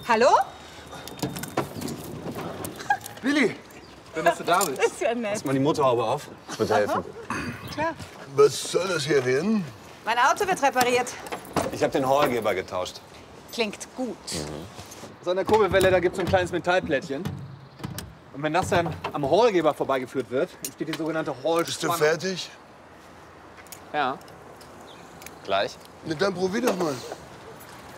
Hallo? Willi, schön, dass du da bist. Das ist ja nett. Lass mal die Motorhaube auf. Das wird helfen. Klar. Was soll das hier werden? Mein Auto wird repariert. Ich habe den Horlgeber getauscht. Klingt gut. So an der Kurbelwelle, da gibt es so ein kleines Metallplättchen. Und wenn das dann am Horlgeber vorbeigeführt wird, entsteht die sogenannte Hall-Spannung. Bist du fertig? Ja. Gleich. Na, dann probier doch mal.